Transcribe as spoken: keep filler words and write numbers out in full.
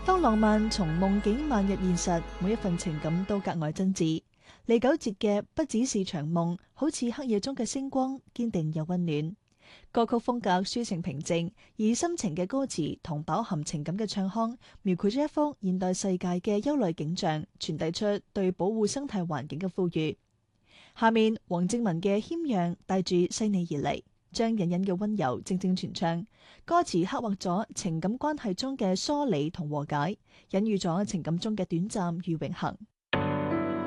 當浪漫從夢境漫入現實，每一份情感都格外真摯。李玖哲嘅不只是場夢，好似黑夜中嘅星光，堅定又溫暖。歌曲風格抒情平靜，而深情嘅歌詞同飽含情感嘅唱腔，描繪咗一幅現代世界嘅憂慮景象，傳遞出對保護生態環境嘅呼籲。下面黃靖文嘅謙讓帶住細膩而嚟，將隱隱嘅溫柔靜靜傳唱。歌詞刻畫咗情感關係中嘅疏離同和解，隱喻咗情感中嘅短暫與永恆。